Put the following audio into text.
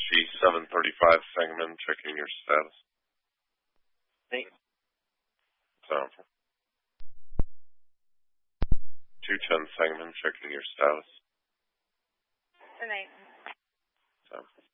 G735 Sangamon, checking your status. Nate. Sound. 210 Sangamon, checking your status. Nate. Sound.